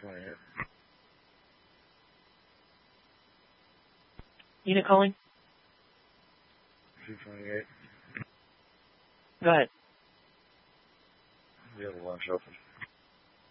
228. Unit calling? 228. Go ahead. We have a lunch open.